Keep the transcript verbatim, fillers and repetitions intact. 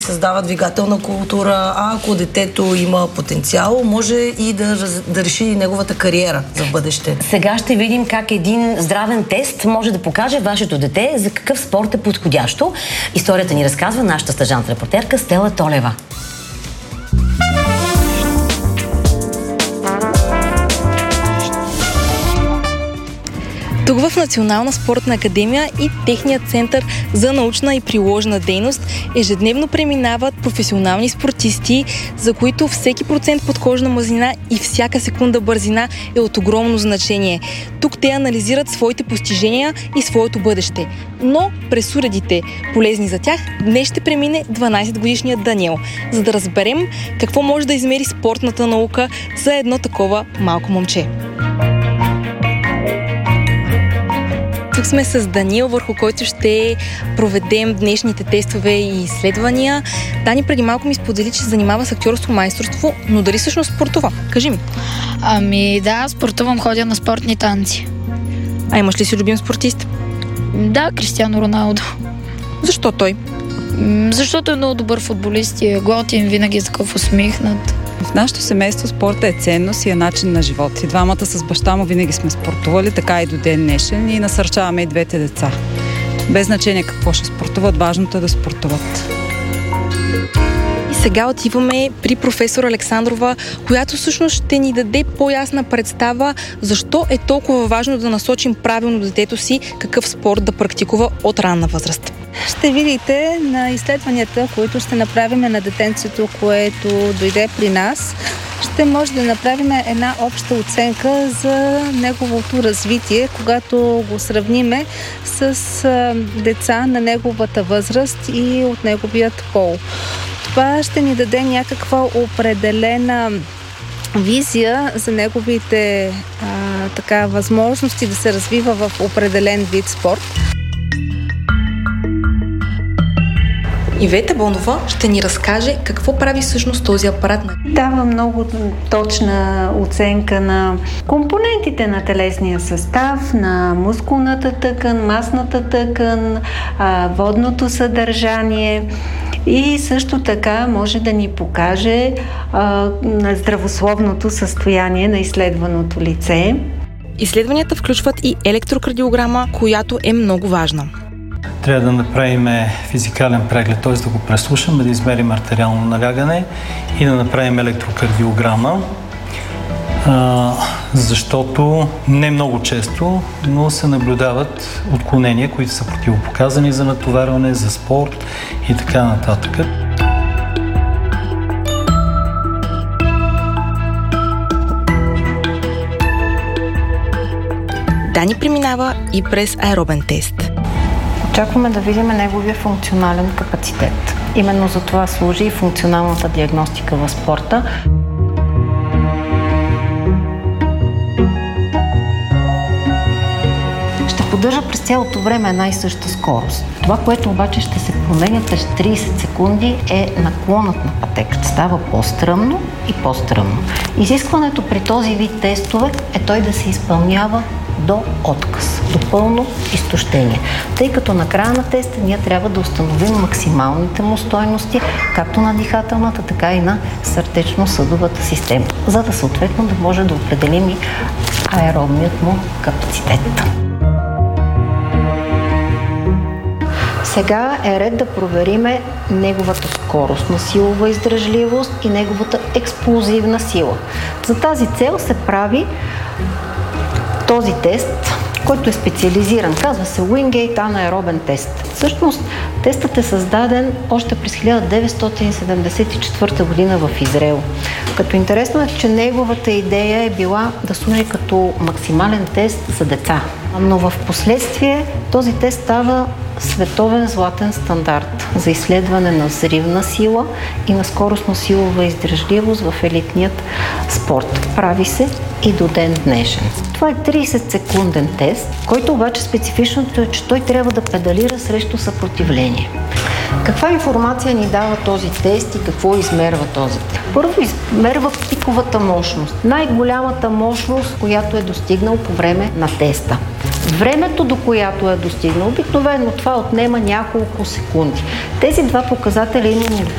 създава двигателна култура, а ако детето има потенциал, може и да, да реши неговата кариера за бъдеще. Сега ще видим как един здравен тест може да покаже вашето дете за какъв спорт е подходящо. Историята ни разказва нашата стажант-репортерка Стела Толева. Тук в Национална спортна академия и техният център за научна и приложна дейност ежедневно преминават професионални спортисти, за които всеки процент подкожна мазнина и всяка секунда бързина е от огромно значение. Тук те анализират своите постижения и своето бъдеще. Но през уредите, полезни за тях, днес ще премине дванайсетгодишният Даниел, за да разберем какво може да измери спортната наука за едно такова малко момче. Тук сме с Даниел, върху който ще проведем днешните тестове и изследвания. Дани преди малко ми сподели, че се занимава с актьорство майсторство, но дали всъщност спортува? Кажи ми. Ами да, спортувам, ходя на спортни танци. А имаш ли си любим спортист? Да, Кристиано Роналдо. Защо той? Защото е много добър футболист и е готин, винаги е такъв усмихнат. В нашето семейство спорта е ценност и е начин на живот. И двамата с баща му винаги сме спортували, така и до ден днешен, и насърчаваме и двете деца. Без значение какво ще спортуват, важното е да спортуват. И сега отиваме при професор Александрова, която всъщност ще ни даде по-ясна представа защо е толкова важно да насочим правилно детето си какъв спорт да практикува от ранна възраст. Ще видите на изследванията, които ще направим на детенцето, което дойде при нас. Ще може да направим една обща оценка за неговото развитие, когато го сравниме с деца на неговата възраст и от неговият пол. Това ще ни даде някаква определена визия за неговите а, така, възможности да се развива в определен вид спорт. Ивета Бонова ще ни разкаже какво прави всъщност този апарат. Дава много точна оценка на компонентите на телесния състав, на мускулната тъкан, масната тъкан, водното съдържание и също така може да ни покаже на здравословното състояние на изследваното лице. Изследванията включват и електрокардиограма, която е много важна. Трябва да направим физикален преглед, т.е. да го преслушаме, да измерим артериално налягане и да направим електрокардиограма, а, защото не много често, но се наблюдават отклонения, които са противопоказани за натоварване, за спорт и така нататък. Дани преминава и през аеробен тест. Очакваме да видим неговия функционален капацитет. Именно за това служи и функционалната диагностика в спорта. Ще поддържа през цялото време една и съща скорост. Това, което обаче ще се променя през трийсет секунди е наклонът на пътеката. Става по-стръмно и по-стръмно. Изискването при този вид тестове е той да се изпълнява до отказ, до пълно изтощение. Тъй като на края на теста ние трябва да установим максималните му стойности, както на дихателната, така и на сърдечно-съдовата система, за да съответно да може да определим и аеробният му капацитет. Сега е ред да провериме неговата скорост на силова издръжливост и неговата експлозивна сила. За тази цел се прави този тест, който е специализиран. Казва се Wingate анаеробен тест. Всъщност, тестът е създаден още през хиляда деветстотин седемдесет и четвърта година в Израел. Като интересно е, че неговата идея е била да служи като максимален тест за деца. Но в последствие този тест става световен златен стандарт за изследване на взривна сила и на скоростно-силова издръжливост в елитният спорт. Прави се и до ден днешен. Това е трийсет секунден тест, който обаче специфичното е, че той трябва да педалира срещу съпротивление. Каква информация ни дава този тест и какво измерва този тест? Първо измерва пиковата мощност. Най-голямата мощност, която е достигнал по време на теста. Времето, до която е достигнал, обикновено това отнема няколко секунди. Тези два показателя именно